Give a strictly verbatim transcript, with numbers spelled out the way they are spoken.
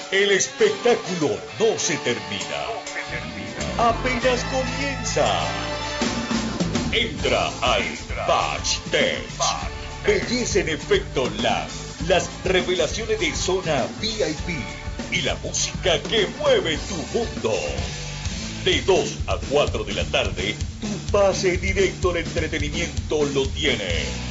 El espectáculo no se termina. Apenas comienza. Entra al Backstage. Belleza en efecto live. Las revelaciones de zona V I P y la música que mueve tu mundo. De dos a cuatro de la tarde, tu pase directo al entretenimiento lo tiene